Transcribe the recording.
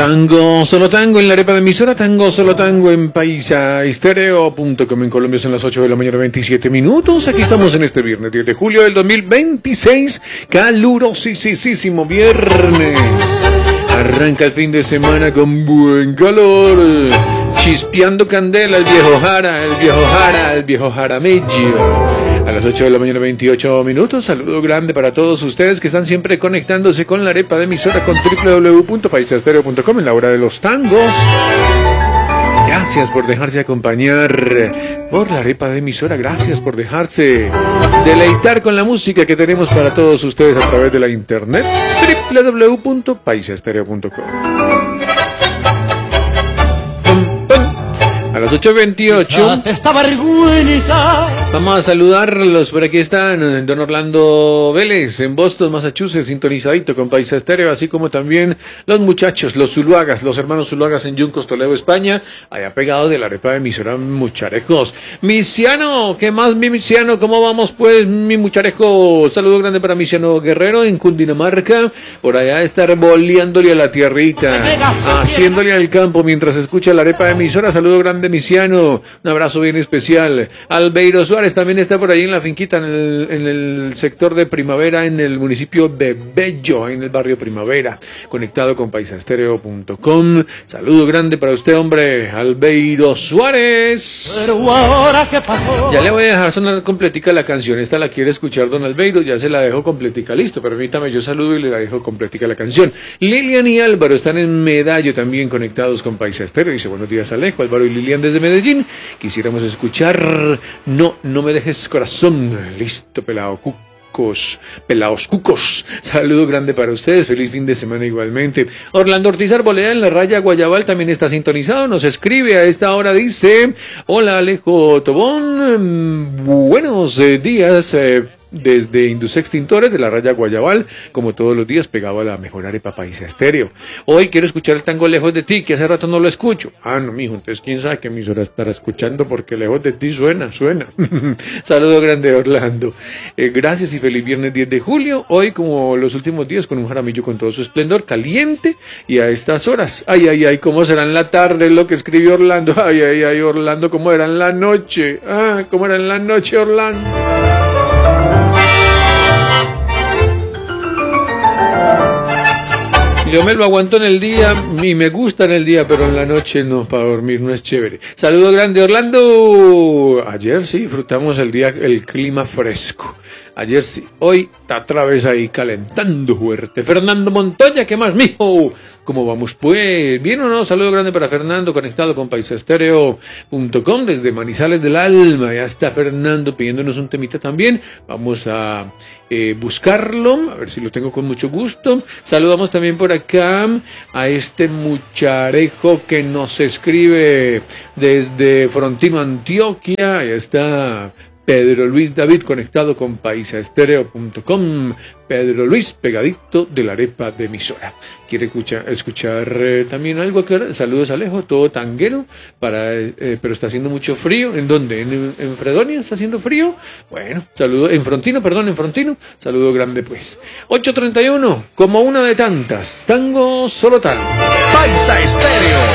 Tango, solo tango en la arepa de emisora, tango, solo tango en paisaestereo.com. En Colombia son las 8 de la mañana, 27 minutos. Aquí estamos en este viernes 10 de julio del 2026. Calurosísimo viernes. Arranca el fin de semana con buen calor. Chispeando candela el viejo Jaramillo. A las 8 de la mañana, 28 minutos. Saludo grande para todos ustedes que están siempre conectándose con la arepa de emisora, con www.paisaestereo.com en la hora de los tangos. Gracias por dejarse acompañar por la arepa de emisora. Gracias por dejarse deleitar con la música que tenemos para todos ustedes a través de la internet, www.paisaestereo.com. A las 8:28. Esta vergüenza. Vamos a saludarlos. Por aquí están don Orlando Vélez en Boston, Massachusetts, sintonizadito con Paisa Estéreo, así como también los muchachos, los Zuluagas, los hermanos Zuluagas en Yuncos, Toledo, España, allá pegado de la arepa de emisora, mucharejos. Misiano, ¿qué más, mi Misiano? ¿Cómo vamos, pues, mi mucharejo? Saludo grande para Misiano Guerrero en Cundinamarca, por allá estar boleándole a la tierrita, haciéndole al campo mientras escucha la arepa de emisora. Saludo grande, Misiano, un abrazo bien especial. Albeiro Suárez también está por ahí en la finquita, en el sector de Primavera, en el municipio de Bello, en el barrio Primavera, conectado con paisaestereo.com. Saludo grande para usted, hombre, Albeiro Suárez. Pero ahora qué pasó. Ya le voy a dejar sonar completica la canción. Esta la quiere escuchar don Albeiro, ya se la dejo completica, listo. Permítame, yo saludo y le la dejo completica la canción. Lilian y Álvaro están en Medallo también conectados con Paisa Estéreo. Dice buenos días, Alejo, Álvaro y Lilian desde Medellín. Quisiéramos escuchar No me dejes corazón. Listo, pelados cucos. Saludo grande para ustedes, feliz fin de semana igualmente. Orlando Ortiz Arboleda en la raya Guayabal también está sintonizado, nos escribe a esta hora, dice: hola Alejo Tobón, buenos días, desde Indus Extintores de la raya Guayabal, como todos los días, pegado a la mejor arepa Paisa Estéreo. Hoy quiero escuchar el tango Lejos de ti, que hace rato no lo escucho. Ah, no, mijo, entonces quién sabe qué emisora estará escuchando, porque Lejos de ti suena. Saludo grande, Orlando. Gracias y feliz viernes 10 de julio. Hoy, como los últimos días, con un Jaramillo con todo su esplendor, caliente, y a estas horas. Ay, cómo será en la tarde, es lo que escribió Orlando. Ay, Orlando, cómo era en la noche. Cómo era en la noche, Orlando. Yo me lo aguanto en el día y me gusta en el día, pero en la noche no, para dormir no es chévere. Saludos grande, Orlando. Ayer sí disfrutamos el día, el clima fresco. Ayer sí, hoy está otra vez ahí calentando fuerte. Fernando Montoya, ¿qué más, mijo? ¿Cómo vamos, pues? ¿Bien o no? Saludo grande para Fernando, conectado con paisaestereo.com desde Manizales del Alma. Ya está Fernando pidiéndonos un temita también. Vamos a buscarlo, a ver si lo tengo con mucho gusto. Saludamos también por acá a este mucharejo que nos escribe desde Frontino, Antioquia. Ahí está Pedro Luis David, conectado con paisaestereo.com. Pedro Luis, pegadito de la arepa de emisora. Quiere escuchar también algo que... Saludos, Alejo, todo tanguero, pero está haciendo mucho frío. ¿En dónde? ¿En Fredonia está haciendo frío? Bueno, saludo, en Frontino. Saludo grande, pues. 8:31, como una de tantas. Tango, solo tango. Paisa Estéreo.